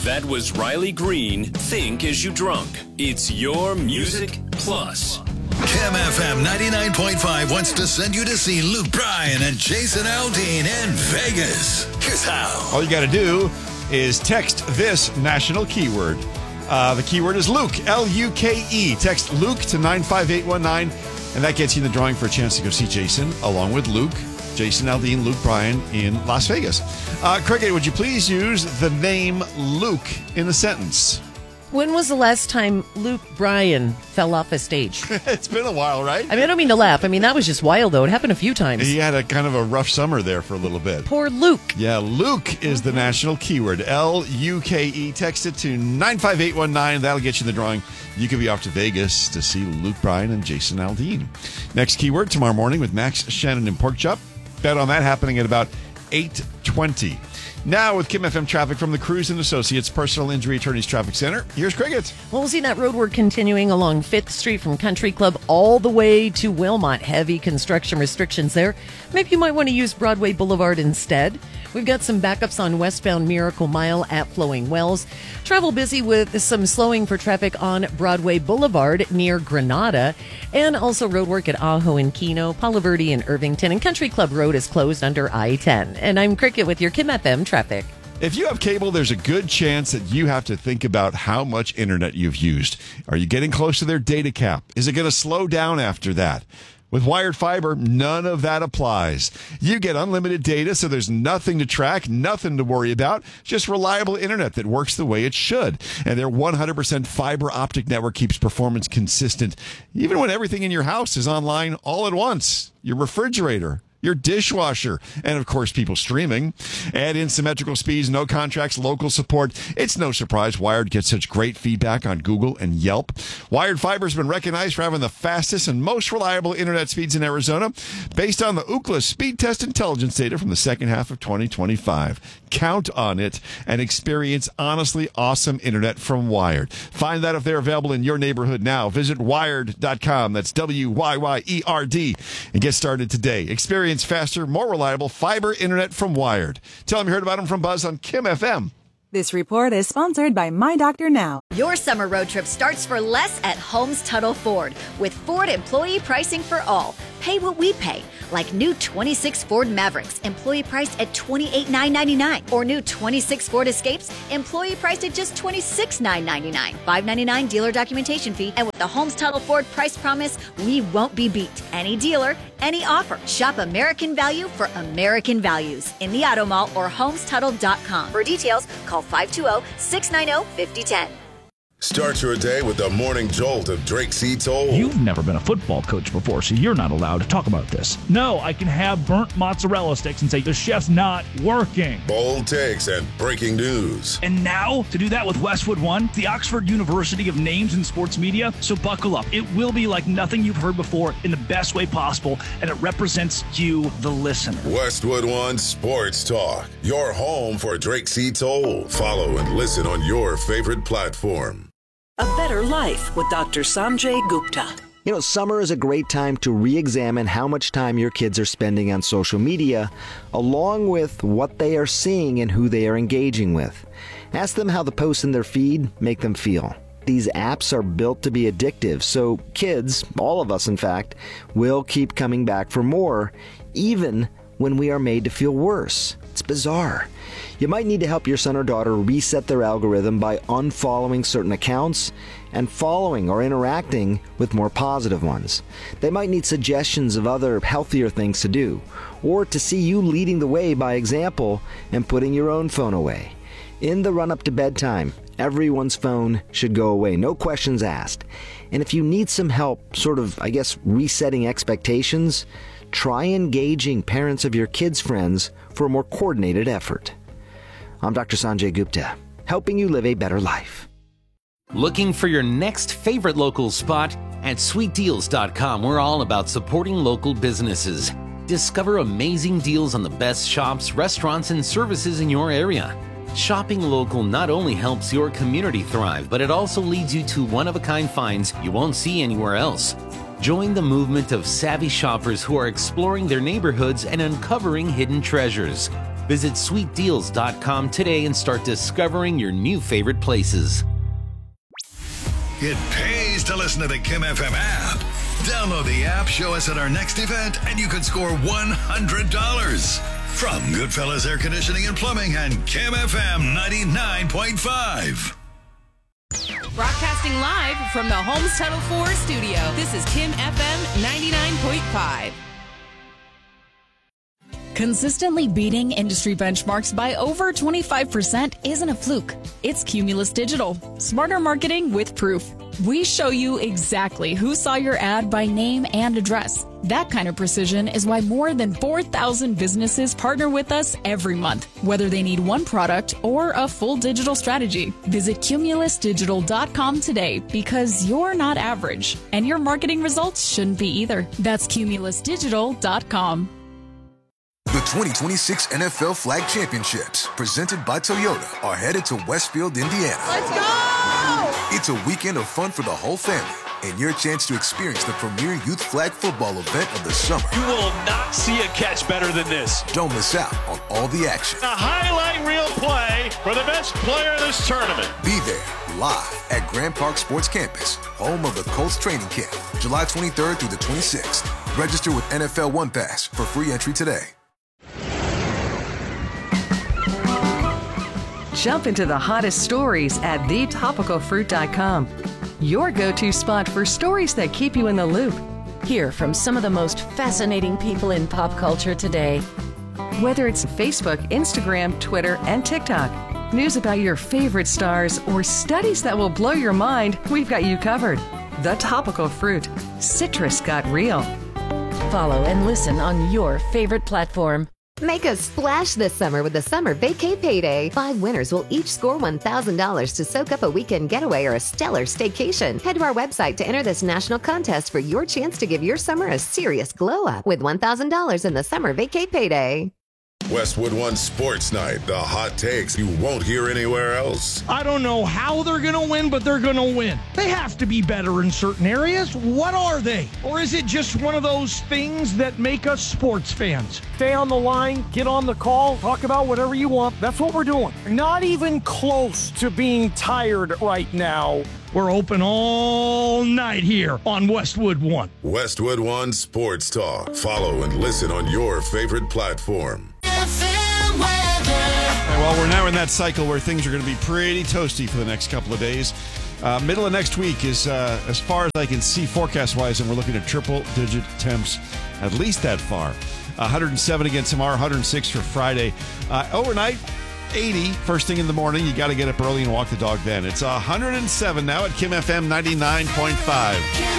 That was Riley Green, Think As You Drunk. It's your Music Plus. Kim FM 99.5 wants to send you to see Luke Bryan and Jason Aldean in Vegas. Here's how. All you got to do is text this national keyword. The keyword is Luke, L-U-K-E. Text Luke to 95819, and that gets you in the drawing for a chance to go see Jason, along with Luke, Jason Aldean, Luke Bryan in Las Vegas. Cricket, would you please use the name Luke in a sentence? When was the last time Luke Bryan fell off a stage? It's been a while, right? I don't mean to laugh. That was just wild, though. It happened a few times. He had a kind of a rough summer there for a little bit. Poor Luke. Yeah, Luke is the national keyword. L-U-K-E. Text it to 95819. That'll get you in the drawing. You could be off to Vegas to see Luke Bryan and Jason Aldean. Next keyword tomorrow morning with Max Shannon and Pork Chop. Bet on that happening at about 8:20. Now with Kim FM traffic from the Cruise and Associates Personal Injury Attorneys Traffic Center, here's Cricket. Well, we'll see that road work continuing along 5th Street from Country Club all the way to Wilmot. Heavy construction restrictions there. Maybe you might want to use Broadway Boulevard instead. We've got some backups on westbound Miracle Mile at Flowing Wells. Travel busy with some slowing for traffic on Broadway Boulevard near Granada. And also road work at Ajo and Keno, Palo Verde and Irvington. And Country Club Road is closed under I-10. And I'm Cricket with your Kim FM traffic. If you have cable, there's a good chance that you have to think about how much internet you've used. Are you getting close to their data cap? Is it going to slow down after that? With wired fiber, none of that applies. You get unlimited data, so there's nothing to track, nothing to worry about, just reliable internet that works the way it should. And their 100% fiber optic network keeps performance consistent, even when everything in your house is online all at once. Your refrigerator, your dishwasher, and of course people streaming. Add in symmetrical speeds, no contracts, local support. It's no surprise Wired gets such great feedback on Google and Yelp. Wired Fiber has been recognized for having the fastest and most reliable internet speeds in Arizona based on the Ookla speed test intelligence data from the second half of 2025. Count on it and experience honestly awesome internet from Wired. Find out if they're available in your neighborhood now. Visit wired.com. That's WYYERD and get started today. Experience faster, more reliable fiber internet from Wired. Tell them you heard about them from Buzz on Kim FM. This report is sponsored by My Doctor Now. Your summer road trip starts for less at Holmes Tuttle Ford with Ford employee pricing for all. Pay what we pay, like new 26 Ford Mavericks, employee priced at $28,999, or new 26 Ford Escapes, employee priced at just $26,999. $599 dealer documentation fee, and with the Holmes Tuttle Ford price promise, we won't be beat. Any dealer, any offer. Shop American value for American values in the Auto Mall or HolmesTuttle.com. For details, call 520-690-5010. Start your day with the morning jolt of Drake C. Toll. You've never been a football coach before, so you're not allowed to talk about this. No, I can have burnt mozzarella sticks and say the chef's not working. Bold takes and breaking news. And now, to do that with Westwood One, the Oxford University of Names in Sports Media. So buckle up. It will be like nothing you've heard before in the best way possible, and it represents you, the listener. Westwood One Sports Talk. Your home for Drake C. Toll. Follow and listen on your favorite platform. A Better Life with Dr. Sanjay Gupta. You know, summer is a great time to re-examine how much time your kids are spending on social media, along with what they are seeing and who they are engaging with. Ask them how the posts in their feed make them feel. These apps are built to be addictive, so kids, all of us in fact, will keep coming back for more, even when we are made to feel worse. It's bizarre. You might need to help your son or daughter reset their algorithm by unfollowing certain accounts and following or interacting with more positive ones. They might need suggestions of other healthier things to do, or to see you leading the way by example and putting your own phone away. In the run-up to bedtime, everyone's phone should go away, no questions asked. And if you need some help resetting expectations, try engaging parents of your kids' friends for a more coordinated effort. I'm Dr. Sanjay Gupta, helping you live a better life. Looking for your next favorite local spot? At sweetdeals.com, we're all about supporting local businesses. Discover amazing deals on the best shops, restaurants, and services in your area. Shopping local not only helps your community thrive, but it also leads you to one-of-a-kind finds you won't see anywhere else. Join the movement of savvy shoppers who are exploring their neighborhoods and uncovering hidden treasures. Visit sweetdeals.com today and start discovering your new favorite places. It pays to listen to the Kim FM app. Download the app, show us at our next event, and you can score $100. From Goodfellas Air Conditioning and Plumbing and Kim FM 99.5. Broadcasting live from the Holmes Tunnel 4 studio, this is Kim FM 99.5. Consistently beating industry benchmarks by over 25% isn't a fluke. It's Cumulus Digital. Smarter marketing with proof. We show you exactly who saw your ad by name and address. That kind of precision is why more than 4,000 businesses partner with us every month, whether they need one product or a full digital strategy. Visit cumulusdigital.com today because you're not average, and your marketing results shouldn't be either. That's cumulusdigital.com. The 2026 NFL Flag Championships, presented by Toyota, are headed to Westfield, Indiana. Let's go! It's a weekend of fun for the whole family and your chance to experience the premier youth flag football event of the summer. You will not see a catch better than this. Don't miss out on all the action. A highlight reel play for the best player in this tournament. Be there live at Grand Park Sports Campus, home of the Colts training camp, July 23rd through the 26th. Register with NFL One Pass for free entry today. Jump into the hottest stories at thetopicalfruit.com. Your go-to spot for stories that keep you in the loop. Hear from some of the most fascinating people in pop culture today. Whether it's Facebook, Instagram, Twitter, and TikTok, news about your favorite stars, or studies that will blow your mind, we've got you covered. The Topical Fruit. Citrus got real. Follow and listen on your favorite platform. Make a splash this summer with the Summer Vacay Payday. 5 winners will each score $1,000 to soak up a weekend getaway or a stellar staycation. Head to our website to enter this national contest for your chance to give your summer a serious glow up with $1,000 in the Summer Vacay Payday. Westwood One Sports Night, the hot takes you won't hear anywhere else. I don't know how they're going to win, but they're going to win. They have to be better in certain areas. What are they? Or is it just one of those things that make us sports fans? Stay on the line, get on the call, talk about whatever you want. That's what we're doing. Not even close to being tired right now. We're open all night here on Westwood One. Westwood One Sports Talk. Follow and listen on your favorite platform. Well, we're now in that cycle where things are going to be pretty toasty for the next couple of days. Middle of next week is, as far as I can see forecast-wise, and we're looking at triple-digit temps at least that far. 107 again tomorrow, 106 for Friday. Overnight, 80 first thing in the morning. You got to get up early and walk the dog then. It's 107 now at Kim FM 99.5.